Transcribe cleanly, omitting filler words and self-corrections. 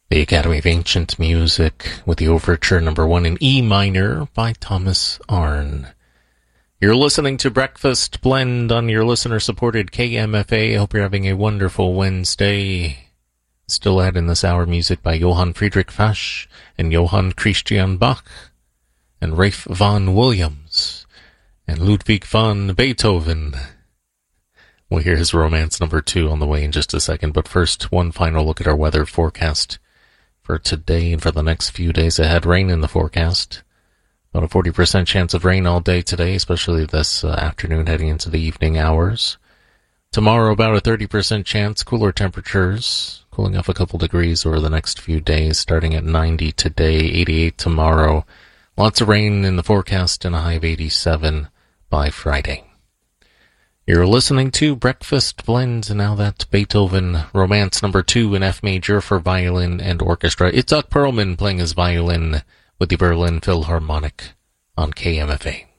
The Academy of Ancient Music with the Overture No. 1 in E minor by Thomas Arne. You're listening to Breakfast Blend on your listener-supported KMFA. I hope you're having a wonderful Wednesday. Still ahead in this hour, music by Johann Friedrich Fasch and Johann Christian Bach and Ralph Vaughan Williams and Ludwig van Beethoven. We'll hear his Romance No. 2 on the way in just a second, but first, one final look at our weather forecast for today and for the next few days ahead. Rain in the forecast. About a 40% chance of rain all day today, especially this afternoon heading into the evening hours. Tomorrow, about a 30% chance, cooler temperatures, cooling off a couple degrees over the next few days, starting at 90 today, 88 tomorrow. Lots of rain in the forecast and a high of 87 by Friday. You're listening to Breakfast Blend, and now that's Beethoven Romance No. 2 in F major for violin and orchestra. Itzhak Perlman playing his violin with the Berlin Philharmonic on KMFA.